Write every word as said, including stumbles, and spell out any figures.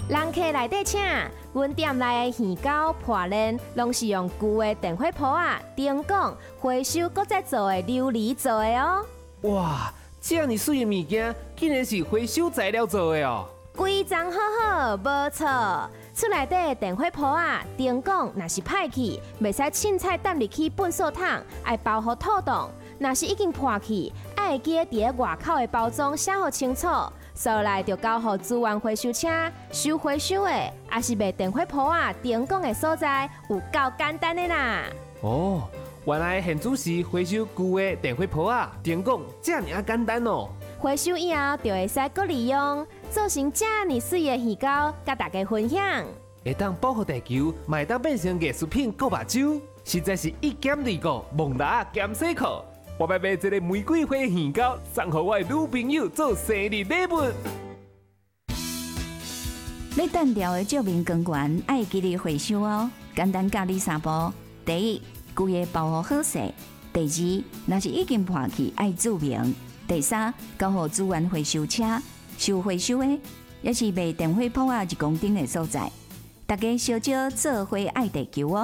人客内底请，阮店内的鱼糕、破链，拢是用旧的电火煲啊、灯管、回收搁再做的琉璃做的哦。 哇，这么水的物件，竟然是回收材料做的哦！ 规装好好，无错。厝内底的电火煲啊、灯管，若是歹去，袂使凊彩抌入去粪扫桶，爱包好透冻。若是已经破去，爱会记伫咧外口的包装写好清楚。所来就交予资源回收车收回收的，也是卖电火煲啊、灯管的所在，有够简单的啦。 哦，原来现主是回收旧的电火煲啊、灯管，这样啊简单哦。 回收以后就会使搁利用，做成这么水的鱼糕，甲大家分享。 会当保护地球，嘛会当变成艺术品、搁目睭，实在是一减二个，蒙达减洗裤。我要买一个玫瑰花鱼糕，送给我的女朋友做生日礼物。 你单调的照明光源爱记得回收哦。简单教你三步：第一，规个包好好势；第二，若是已经破去，爱注明；第三，交予资源回收车收回收的，也是卖电火煲啊一公斤的所在。大家小少做伙爱地球哦。